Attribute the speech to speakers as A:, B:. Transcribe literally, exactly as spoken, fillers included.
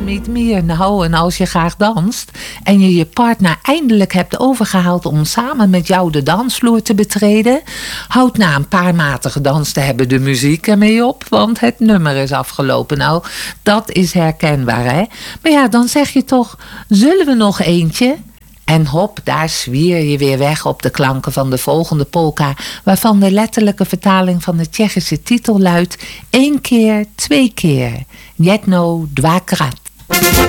A: Meet Me. Nou, en als je graag danst en je je partner eindelijk hebt overgehaald om samen met jou de dansvloer te betreden, houd na een paar maten gedanst te hebben de muziek ermee op, want het nummer is afgelopen. Nou, dat is herkenbaar, hè? Maar ja, dan zeg je toch, zullen we nog eentje? En hop, daar zwier je weer weg op de klanken van de volgende polka, waarvan de letterlijke vertaling van de Tsjechische titel luidt: één keer, twee keer. Jednou, dvakrát.